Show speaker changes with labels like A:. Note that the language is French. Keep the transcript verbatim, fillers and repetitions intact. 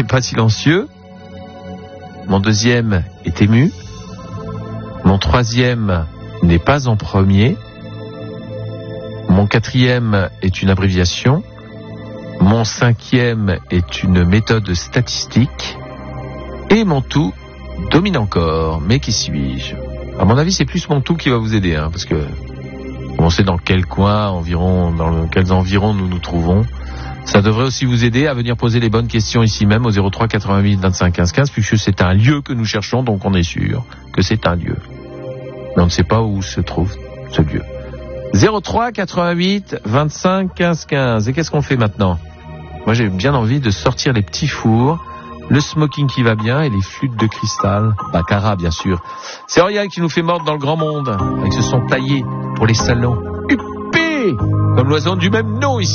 A: pas silencieux. Mon deuxième est ému. Mon troisième n'est pas en premier. Mon quatrième est une abréviation. Mon cinquième est une méthode statistique. Et mon tout domine encore. Mais qui suis-je ? À mon avis, c'est plus mon tout qui va vous aider, hein, parce que on sait dans quel coin, environ, dans le, quels environs nous nous trouvons. Ça devrait aussi vous aider à venir poser les bonnes questions ici même au zéro trois quatre-vingt-huit vingt-cinq quinze quinze, puisque c'est un lieu que nous cherchons, donc on est sûr que c'est un lieu. Mais on ne sait pas où se trouve ce lieu. zéro trois quatre-vingt-huit vingt-cinq quinze quinze. Et qu'est-ce qu'on fait maintenant ? Moi, j'ai bien envie de sortir les petits fours, le smoking qui va bien et les flûtes de cristal. Baccarat, bien sûr. C'est Oriane qui nous fait mordre dans le grand monde, avec ce son taillé pour les salons. Huppé ! Comme l'oiseau du même nom ici.